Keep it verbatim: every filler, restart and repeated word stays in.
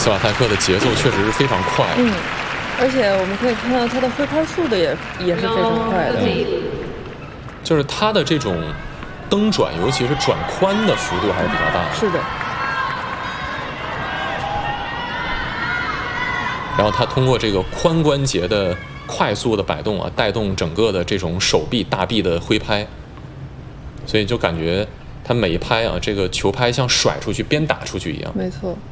斯瓦泰克的节奏确实是非常快。 嗯，而且我们可以看到他的挥拍速度也也是非常快的。 嗯，就是他的这种蹬转，尤其是转宽的幅度还是比较大的。 是的。 然后他通过这个髋关节的快速的摆动啊，带动整个的这种手臂大臂的挥拍，所以就感觉他每一拍啊，这个球拍像甩出去、鞭打出去一样。 没错。